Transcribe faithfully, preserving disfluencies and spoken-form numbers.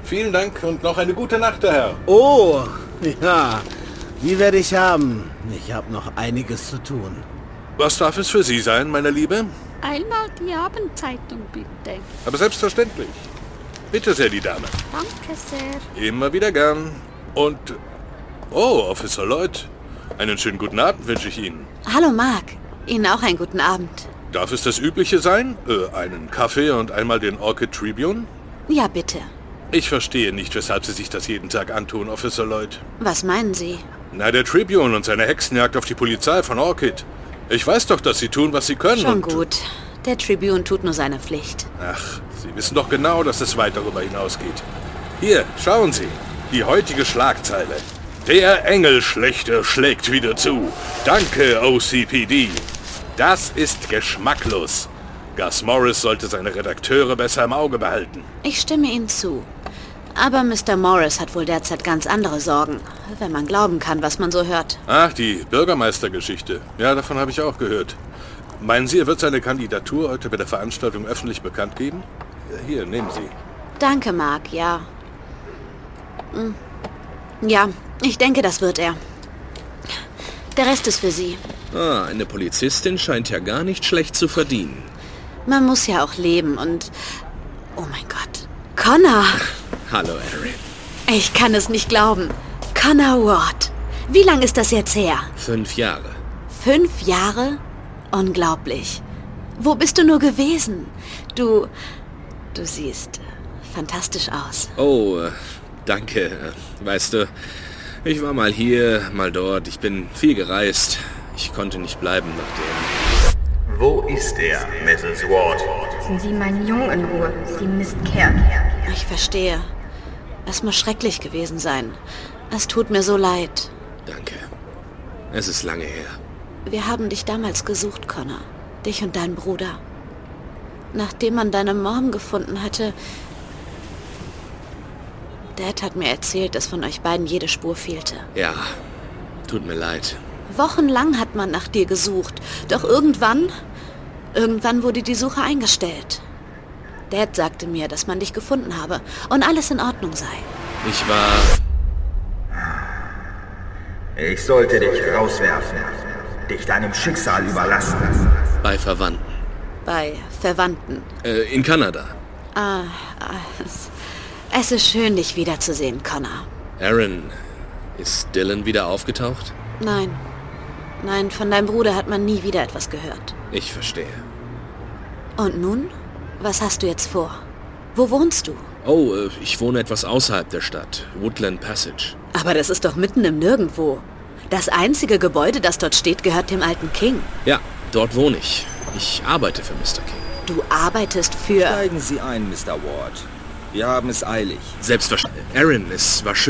Vielen Dank und noch eine gute Nacht, der Herr. Oh, ja. Die werde ich haben. Ich habe noch einiges zu tun. Was darf es für Sie sein, meine Liebe? Einmal die Abendzeitung, bitte. Aber selbstverständlich. Bitte sehr, die Dame. Danke sehr. Immer wieder gern. Und... Oh, Officer Lloyd. Einen schönen guten Abend wünsche ich Ihnen. Hallo, Mark. Ihnen auch einen guten Abend. Darf es das Übliche sein? Äh, einen Kaffee und einmal den Orchid Tribune? Ja, bitte. Ich verstehe nicht, weshalb Sie sich das jeden Tag antun, Officer Lloyd. Was meinen Sie? Na, der Tribune und seine Hexenjagd auf die Polizei von Orchid. Ich weiß doch, dass Sie tun, was Sie können. Schon und gut. Der Tribune tut nur seine Pflicht. Ach, Sie wissen doch genau, dass es weit darüber hinausgeht. Hier, schauen Sie. Die heutige Schlagzeile. Der Engelschlechter schlägt wieder zu. Danke, O C P D. Das ist geschmacklos. Gus Morris sollte seine Redakteure besser im Auge behalten. Ich stimme Ihnen zu. Aber Mister Morris hat wohl derzeit ganz andere Sorgen, wenn man glauben kann, was man so hört. Ach, die Bürgermeistergeschichte. Ja, davon habe ich auch gehört. Meinen Sie, er wird seine Kandidatur heute bei der Veranstaltung öffentlich bekannt geben? Hier, nehmen Sie. Danke, Mark, ja. Hm. Ja, ich denke, das wird er. Der Rest ist für Sie. Ah, eine Polizistin scheint ja gar nicht schlecht zu verdienen. Man muss ja auch leben und... Oh mein Gott. Connor! Hallo, Erin. Ich kann es nicht glauben. Connor Ward. Wie lange ist das jetzt her? Fünf Jahre. Fünf Jahre? Unglaublich. Wo bist du nur gewesen? Du... Du siehst fantastisch aus. Oh, äh, danke. Weißt du, ich war mal hier, mal dort. Ich bin viel gereist. Ich konnte nicht bleiben nachdem. Wo ist er, Misses Ward? Lassen Sie meinen Jungen in Ruhe, Sie Mistkerl. Ich verstehe. Es muss schrecklich gewesen sein. Es tut mir so leid. Danke. Es ist lange her. Wir haben dich damals gesucht, Connor. Dich und deinen Bruder. Nachdem man deine Mom gefunden hatte... Dad hat mir erzählt, dass von euch beiden jede Spur fehlte. Ja, tut mir leid. Wochenlang hat man nach dir gesucht. Doch irgendwann... Irgendwann wurde die Suche eingestellt. Dad sagte mir, dass man dich gefunden habe und alles in Ordnung sei. Ich war... Ich sollte dich rauswerfen. Dich deinem Schicksal überlassen. bei Verwandten. Bei Verwandten? Äh, in Kanada. Ah, es, es ist schön, dich wiederzusehen, Connor. Aaron, ist Dylan wieder aufgetaucht? Nein. Nein, von deinem Bruder hat man nie wieder etwas gehört. Ich verstehe. Und nun? Was hast du jetzt vor? Wo wohnst du? Oh, äh, ich wohne etwas außerhalb der Stadt. Woodland Passage. Aber das ist doch mitten im Nirgendwo. Das einzige Gebäude, das dort steht, gehört dem alten King. Ja, dort wohne ich. Ich arbeite für Mister King. Du arbeitest für... Steigen Sie ein, Mister Ward. Wir haben es eilig. Selbstverständlich. Aaron, es war schön.